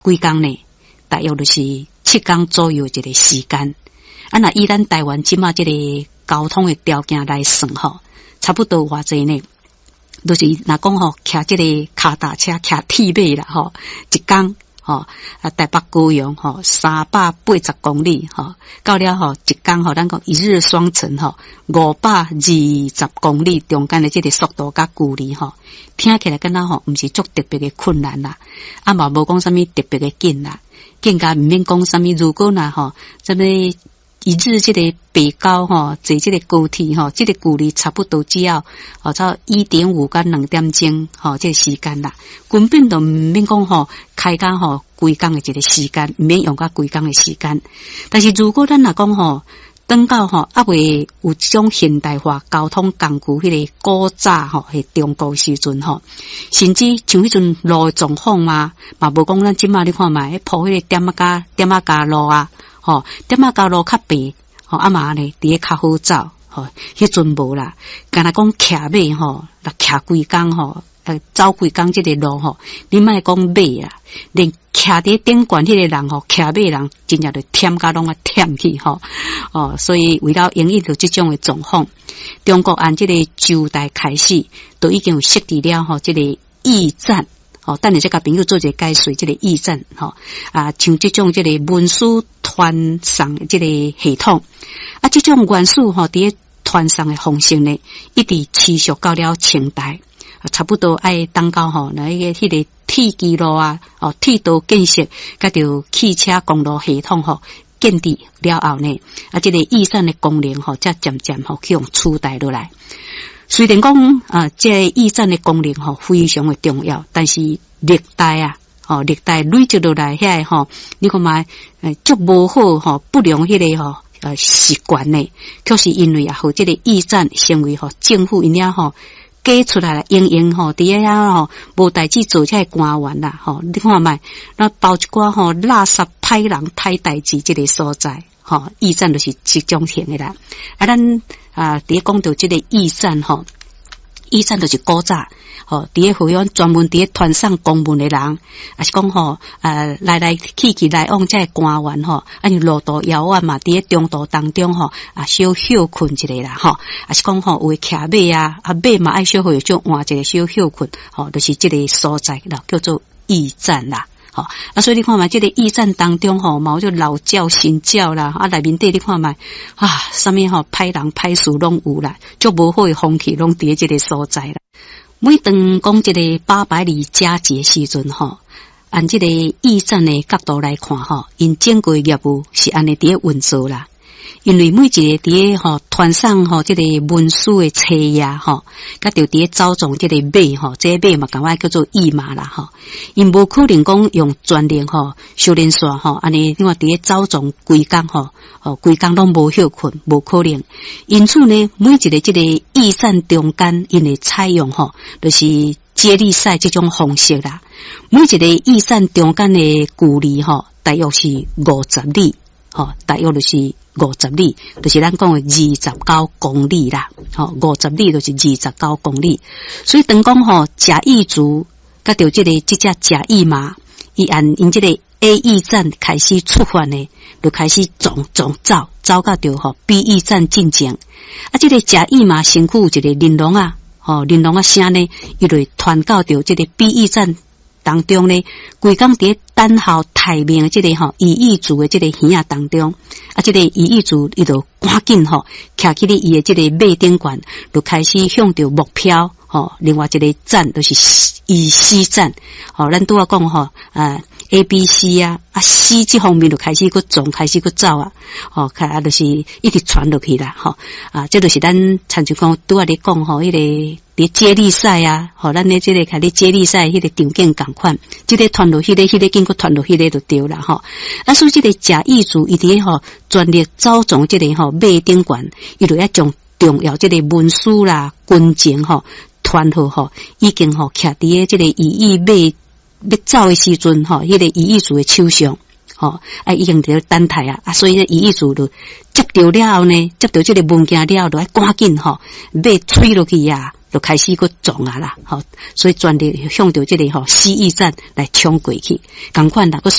几工呢？大约就是7工左右一个时间。那以咱台湾即马这个交通的条件来算吼，差不多偌济呢？就是若讲吼，骑这个脚踏车、骑铁马啦吼，一工吼台北高雄吼380公里吼，到了吼一工吼，咱讲一日双程吼520公里，中间的这个速度甲距离吼，听起来敢若吼，毋是足特别的困难啦，嘛无讲啥物特别的紧啦。更加毋免讲啥物，如果呐吼，什么一日这个北高吼，坐这个高铁吼，这个距离差不多只要差1.5到2点钟吼，这个时间啦，根本都毋免讲吼，开工吼规工的一个时间，毋免用到规工的时间。但是如果咱若讲吼，等到吼未有这种现代化交通工具迄个古早吼，迄中国时阵吼，甚至像迄阵路的状况嘛无讲咱即马你看嘛，铺迄个点仔加路啊，吼点仔加路较白，吼嘛咧伫较好走，吼迄阵无啦，干那讲骑马吼，来骑规工吼，走规工即个路吼，你莫讲马啦，连骑伫顶管迄个人吼，骑马人真正就忝甲拢忝去吼，所以为了应对着即种的状况，中国按即个周代开始，都已经有设置了吼，即个驿站。等下再甲朋友做一个解说，这个驿站像这种这个文书传送的这个系统，这种元素伫传送的方式呢，一直持续到了清代，差不多爱当到那迄个铁基路啊，铁道建设，甲着汽车公路系统建立了后呢，这个驿站的功能才渐渐去用取代落来。虽然讲这驿站的功能非常的重要，但是历代累积落来遐你看嘛，足无好不良迄个习惯呢，却是因为这个驿站成为政府因遐加出来了，用伫遐无代志做这个官员啦你看嘛，那包一寡垃圾歹人歹代志这个所在驿站就是这种型的啦。咱伫讲到这个驿站驿站就是古早伫互相专门伫传送公文的人，也是讲来去来往这个官员像路途遥远嘛，伫中途当中小休困一下啦也是讲有骑马马嘛爱小会就换一个小休困就是这个所在啦，叫做驿站啦。所以你看嘛，这个驿站当中嘛有就老教新教啦，内面底你看嘛啥物歹人歹事拢有啦，足无好的风气拢伫这个所在啦。每当讲这个800里佳节时阵按这个驿站的角度来看因整个业务是安尼伫运作啦。因为每一个伫传送这个文书的册呀甲着伫走总这个马这马嘛感觉叫做驿马啦因无可能讲用专列修炼线安尼你看伫走总规工拢无休困，无可能。因此呢，每一个这个驿站中间因会采用就是接力赛这种方式啦。每一个驿站中间的距离大约是50里大约就是50里，就是咱讲的29公里啦50里就是29公里。所以等讲假驿族甲着这只假驿马，因这个 A 驿站开始出发呢，就开始走到着B 驿站进前。这个假驿马身躯有一个玲珑玲珑声呢，伊就传到着这个 B 驿站当中呢，规工伫等候待命这个乙驿族的这个耳仔当中，这个乙驿族伊就赶紧徛起伊的这个马顶管，就开始向着目标另外一个站就是乙 C 站咱拄仔讲A B C C 这方面就开始去总开始去走就是一直传落去啦这就是咱参像讲拄仔咧讲迄个伫接力赛咱咧这个开咧接力赛迄个条件共款，这个传落迄个经过传落迄个就对啦所以这个假驿族伊伫专列走总这个马顶管，伊就要将重要这个文书啦军情传好已经徛伫这个乙驿马要走的时阵迄个乙驿族的手上已经伫等待所以乙驿族就接到了后呢，接到这个文件了就要赶紧马吹落去就开始个撞啊啦，所以全力向着这个死驿站来冲过去。同款啦，个